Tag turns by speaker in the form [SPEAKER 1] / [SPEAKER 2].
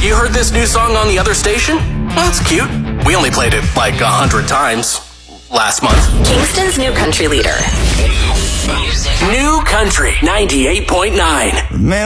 [SPEAKER 1] You heard this new song on the other station? Well, that's cute. We only played it like 100 times last month.
[SPEAKER 2] Kingston's new country leader.
[SPEAKER 1] New Country 98.9.